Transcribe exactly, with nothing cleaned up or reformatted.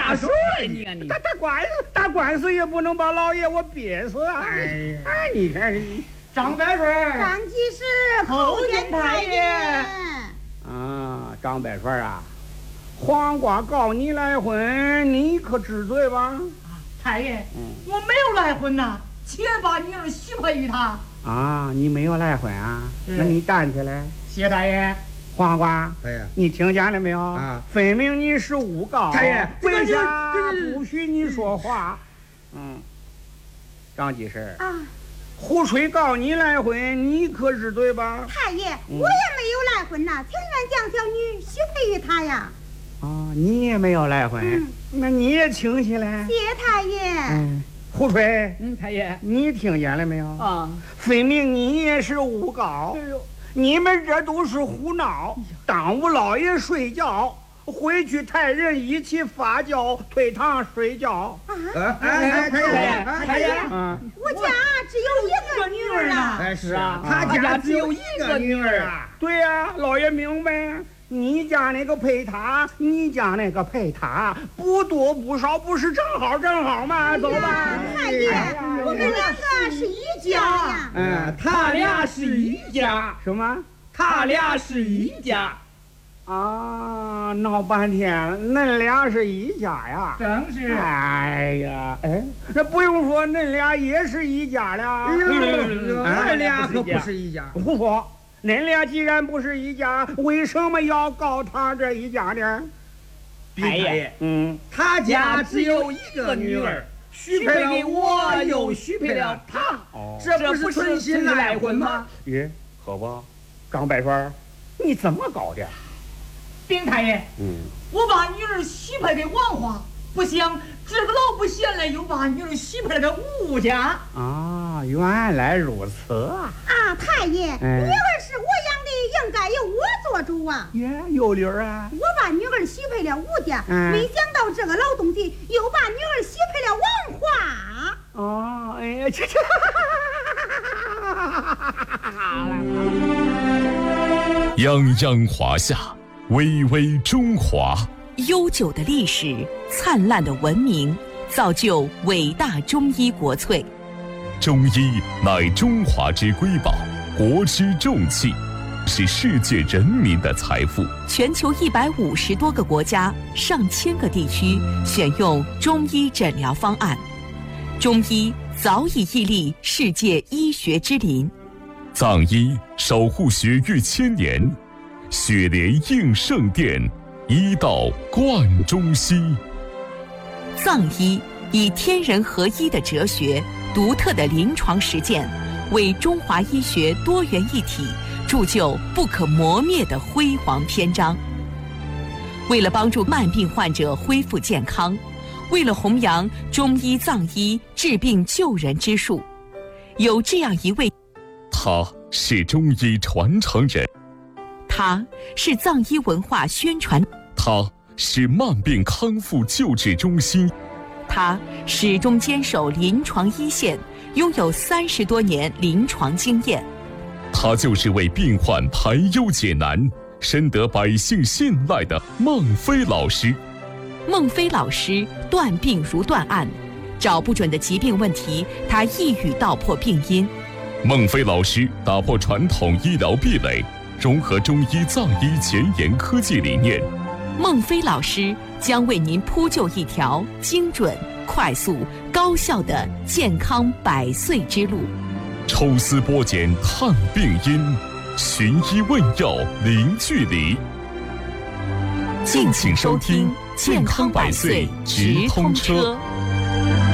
大帅你啊你！ 打打官司，打官司也不能把老爷我憋死啊！ 哎哎，你看， 张百帅， 张技师叩见太爷。 啊，张百帅啊，黄瓜告你来婚，你可知罪吧？ 啊，太爷， 嗯， 我没有来婚呐，且把女儿许配于他。 啊，你没有来婚啊？ 嗯那你站起来。 谢太爷。 黄瓜， 太爷， 你听见了没有？ 啊， 分明你是诬告。 太爷， 为啥不许你说话？嗯，张技师啊， 胡吹告你来婚，你可知罪吧？ 太爷， 嗯我也没有来婚呐，情愿将小女许配于他呀。 啊，你也没有来婚， 嗯那你也请起来。 谢太爷。 嗯，胡吹， 嗯，太爷。 你听见了没有？ 啊， 分明你也是诬告。 哎呦， 你们这都是胡闹，耽误老爷睡觉，回去派人一起发酵推堂睡觉。 啊， 哎哎，太爷， 太爷， 嗯， 我家只有一个女儿啊。 哎是啊， 他他家只有一个女儿啊。 对呀、老爷明白。你家那个配他，你家那个配他，不多不少，不是正好正好吗？走吧。 太爷， 哎呀我们两个是一家呀。 嗯， 他俩是一家， 什么？ 他俩是一家， 啊，闹半天，恁俩是一家呀？ 正是。 哎呀，哎，这不用说，恁俩也是一家了。 嗯俺俩可不是一家。 胡说！恁俩既然不是一家，为什么要告他这一家呢？ 太爷， 嗯， 他家只有一个女儿，许配了我，又许配了他， 哦， 这不是存心来婚吗？ 耶，可不，张百帅，你怎么搞的？ 禀太爷， 嗯， 我把女儿许配给王华，不想这个老不贤来，又把女儿许配了给吴家。 啊，原来如此啊！ 啊，太爷， 嗯女儿是我养的，应该由我做主啊。 耶，有理儿啊！ 我把女儿许配了吴家， 嗯没想到这个老东西又把女儿许配了王华。 哦，哎呀，这这， 泱泱华夏，巍巍中华。 悠久的历史，灿烂的文明，造就伟大中医国粹。 中医乃中华之瑰宝，国之重器，是世界人民的财富。 全球一百五十多个国家、上千个地区选用中医诊疗方案，中医早已屹立世界医学之林。 藏医守护血域千年，血莲应圣殿，医道贯中西。 藏医以天人合一的哲学、独特的临床实践，为中华医学多元一体铸就不可磨灭的辉煌篇章。为了帮助慢病患者恢复健康，为了弘扬中医藏医治病救人之术，有这样一位， 他是中医传承人， 他是藏医文化宣传， 他是慢病康复救治中心， 他始终坚守临床一线，拥有三十多年临床经验。 他就是为病患排忧解难、深得百姓信赖的孟非老师。 孟非老师断病如断案，找不准的疾病问题，他一语道破病因。 孟非老师打破传统医疗壁垒，融合中医藏医前沿科技理念。 孟非老师将为您铺就一条精准、快速、高效的健康百岁之路。 抽丝剥茧探病因，寻医问药零距离。敬请收听《健康百岁直通车》。